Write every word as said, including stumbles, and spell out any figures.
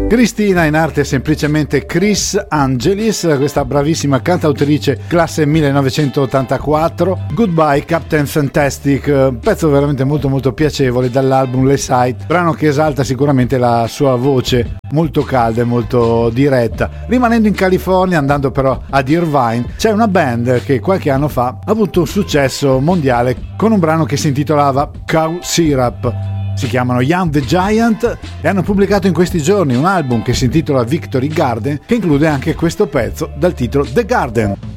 Cristina, in arte semplicemente Chris Angelis, questa bravissima cantautrice classe millenovecentottantaquattro. Goodbye Captain Fantastic, pezzo veramente molto molto piacevole dall'album Le Site, brano che esalta sicuramente la sua voce molto calda e molto diretta. Rimanendo in California, andando però ad Irvine, c'è una band che qualche anno fa ha avuto un successo mondiale con un brano che si intitolava Cow Syrup. Si chiamano Young the Giant e hanno pubblicato in questi giorni un album che si intitola Victory Garden, che include anche questo pezzo dal titolo The Garden.